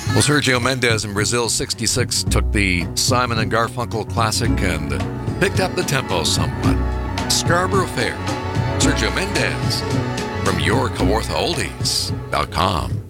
Well, Sergio Mendes in Brazil 66 took the Simon and Garfunkel classic and picked up the tempo somewhat. Scarborough Fair, Sergio Mendes from YourKawarthaOldies.com.